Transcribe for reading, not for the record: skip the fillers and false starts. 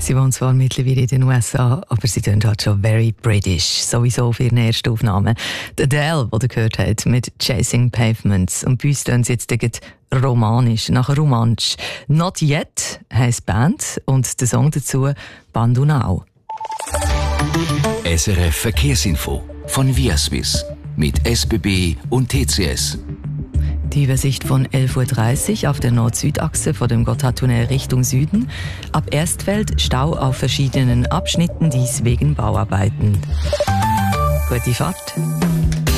Sie wohnt zwar mittlerweile in den USA, aber sie klingt halt schon very British. Sowieso für ihre erste Aufnahme. Die Adele, die ihr gehört habt, mit Chasing Pavements. Und bei uns klingt sie jetzt romanisch, nach Romansch. Not Yet heisst die Band und der Song dazu Bandunau. SRF Verkehrsinfo von Viaswiss mit SBB und TCS. Die Übersicht von 11.30 Uhr auf der Nord-Süd-Achse vor dem Gotthardtunnel Richtung Süden. Ab Erstfeld Stau auf verschiedenen Abschnitten, dies wegen Bauarbeiten. Gute Fahrt!